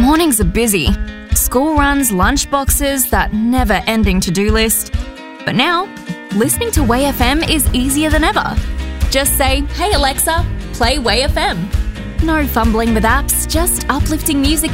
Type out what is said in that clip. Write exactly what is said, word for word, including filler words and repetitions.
Mornings are busy. School runs, lunch boxes, that never-ending to-do list. But now, listening to Way F M is easier than ever. Just say, "Hey Alexa, play Way F M." No fumbling with apps, just uplifting music